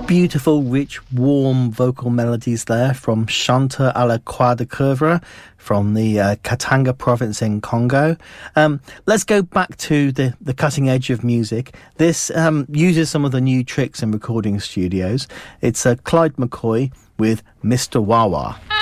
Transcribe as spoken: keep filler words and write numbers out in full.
beautiful, rich, warm vocal melodies there from Chante à la Croix de Couvre from the uh, Katanga province in Congo. Um, let's go back to the, the cutting edge of music. This um, uses some of the new tricks in recording studios. It's uh, Clyde McCoy with Mister Wawa.